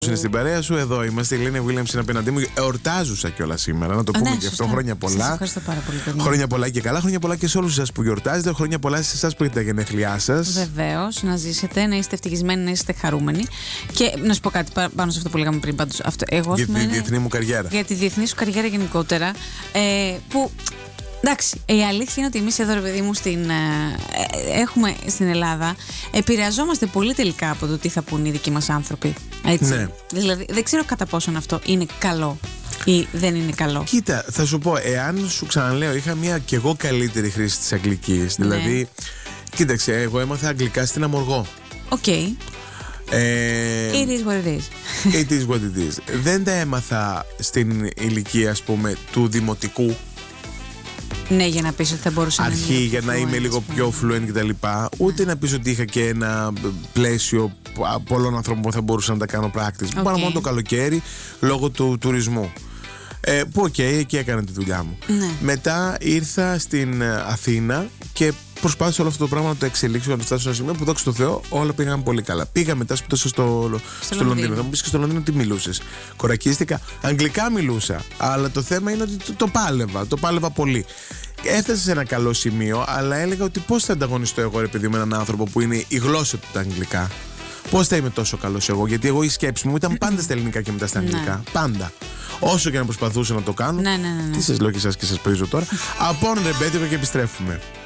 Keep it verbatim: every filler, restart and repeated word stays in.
Είναι στην παρέα σου, εδώ είμαστε. Η Ελένη Βίλιαμς είναι απέναντί μου. Εορτάζουσα κιόλα σήμερα, να το πούμε ναι, και σωστά. αυτό. Χρόνια πολλά. Σας ευχαριστώ πάρα πολύ, παιδιά. Χρόνια πολλά και καλά. Χρόνια πολλά και σε όλους εσάς που γιορτάζετε. Χρόνια πολλά σε εσάς που έχετε τα γενέθλιά σας. Βεβαίως, να ζήσετε, να είστε ευτυχισμένοι, να είστε χαρούμενοι. Και να σου πω κάτι πάνω σε αυτό που λέγαμε πριν. Πάντως, αυτό, εγώ, Για τη είναι... διεθνή μου καριέρα. Για τη διεθνή σου καριέρα γενικότερα. Ε, που. Εντάξει, η αλήθεια είναι ότι εμείς εδώ, ρε παιδί μου, στην, ε, έχουμε στην Ελλάδα, επηρεαζόμαστε πολύ τελικά από το τι θα πούν οι δικοί μας άνθρωποι. Έτσι. Ναι. Δηλαδή, δεν ξέρω κατά πόσον αυτό είναι καλό ή δεν είναι καλό. Κοίτα, θα σου πω, εάν σου ξαναλέω, είχα μια κι εγώ καλύτερη χρήση της αγγλικής. Ναι. Δηλαδή, κοίταξε, εγώ έμαθα αγγλικά στην Αμοργό. Οκ. Okay. Ε, It is what it is. It is what it is. Δεν τα έμαθα στην ηλικία, ας πούμε, του δημοτικού. Ναι, για να πεις ότι θα μπορούσα αρχή, να είναι για να είμαι λίγο πιο fluent κτλ. Ούτε να πεις ότι είχα και ένα πλαίσιο πολλών ανθρώπων που θα μπορούσα να τα κάνω practice. Okay. Πάνω μόνο το καλοκαίρι λόγω του τουρισμού. Ε, που οκ, okay, εκεί έκανα τη δουλειά μου. Ναι. Μετά ήρθα στην Αθήνα και προσπάθησα όλο αυτό το πράγμα να το εξελίξω, να το φτάσω σε ένα σημείο που δόξα τω Θεώ όλα πήγαν πολύ καλά. Πήγα μετά σπίτωσα στο, στο, στο Λονδίνο. Θα μου πεις και στο Λονδίνο τι μιλούσες. Κορακίστηκα. Αγγλικά μιλούσα. Αλλά το θέμα είναι ότι το, το πάλευα. Το πάλευα πολύ. Έφτασα σε ένα καλό σημείο, αλλά έλεγα ότι πώς θα ανταγωνιστώ εγώ, ρε παιδί, με έναν άνθρωπο που είναι η γλώσσα του τα αγγλικά. Πώς θα είμαι τόσο καλός εγώ, γιατί εγώ η σκέψη μου ήταν πάντα στα ελληνικά και μετά στα αγγλικά. Ναι. Πάντα. Όσο και να προσπαθούσα να το κάνω. Ναι, ναι, ναι, ναι. Τι σας λέω και σας και σας πρίζω τώρα. Από ρεμπέτικο και επιστρέφουμε.